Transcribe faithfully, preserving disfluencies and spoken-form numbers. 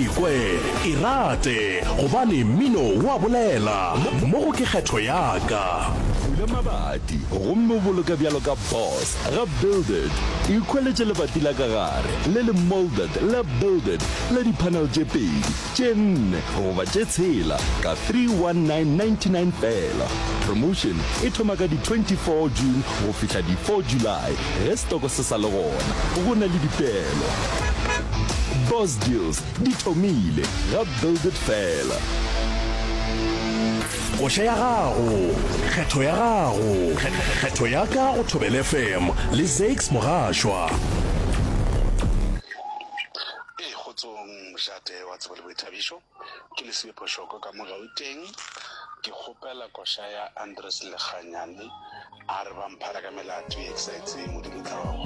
ikwe irate gobane mmino wa bolela mo go ke kgetho yaka Pula mabati gomme boloka bjalo ka boss ga builded ikhweletše lebati la kagare le le molded la builded la di-panel tše pedi tše nne goba tše tshela ka three one nine ninety-nine fela. Promotion e thoma ka di twenty-four June go fihla di four July ge stoko se sa le gona go na le dipeelo. Boss deals di thomile ga builded fela. Koša ya gago, kgetho ya gago, kgetho ya ka go Thobela F M le Zakes Mogašwa. E kgotsong Jate wa tseba le boithabišo ke le Sepo Shoko ka mo Gauteng ke kgopela koša ya Andres Lekganyane a re ba mphara ka melato e exciting mo di